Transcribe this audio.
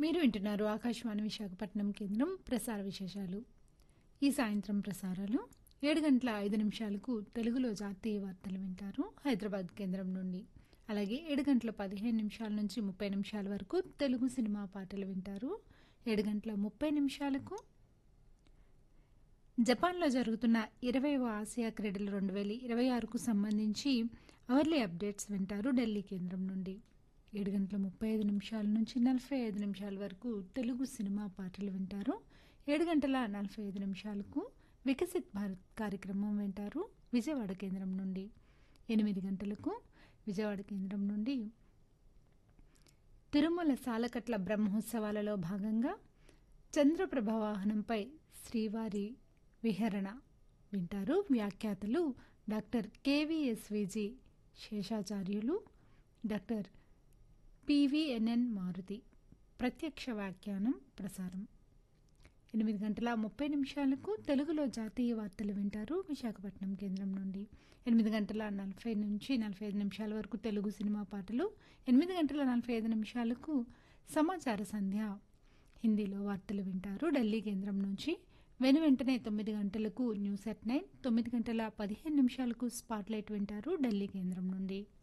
మీరు వింటున్నారు ఆకాశవాణి విశాఖపట్నం కేంద్రం ప్రసార విశేషాలు. ఈ సాయంత్రం ప్రసారాలు 7 గంటల 5 నిమిషాలకు తెలుగులో జాతీయ వార్తలు వింటారు హైదరాబాద్ కేంద్రం నుండి. అలాగే 7 గంటల 15 నిమిషాల నుంచి 30 నిమిషాల వరకు తెలుగు సినిమా పాటలు వింటారు. 7 గంటల 30 నిమిషాలకు జపాన్లో జరుగుతున్న 20వ ఆసియా క్రీడలు 2026కు సంబంధించి అవర్లీ అప్డేట్స్ వింటారు ఢిల్లీ కేంద్రం నుండి. 7 గంటల 35 నిమిషాల నుంచి 45 నిమిషాల వరకు తెలుగు సినిమా పాటలు వింటారు. 7 గంటల 45 నిమిషాలకు వికసిత్ భారత్ కార్యక్రమం వింటారు విజయవాడ కేంద్రం నుండి. 8 గంటలకు విజయవాడ కేంద్రం నుండి తిరుమల సాలకట్ల బ్రహ్మోత్సవాలలో భాగంగా చంద్రప్రభ వాహనంపై శ్రీవారి విహరణ వింటారు. వ్యాఖ్యాతలు doctor KVSVG Seshacharyulu, doctor PVNN Maruti. ప్రత్యక్ష వ్యాఖ్యానం ప్రసారం. 8 గంటల 30 నిమిషాలకు తెలుగులో జాతీయ వార్తలు వింటారు విశాఖపట్నం కేంద్రం నుండి. 8 గంటల 40 నుంచి 45 నిమిషాల వరకు తెలుగు సినిమా పాటలు. 8 గంటల 45 నిమిషాలకు సమాచార సంధ్య హిందీలో వార్తలు వింటారు ఢిల్లీ కేంద్రం నుంచి. వెంటనే 9 గంటలకు న్యూస్ ఎట్ 9, 9 గంటల 15 నిమిషాలకు స్పాట్లైట్ వింటారు ఢిల్లీ కేంద్రం నుండి.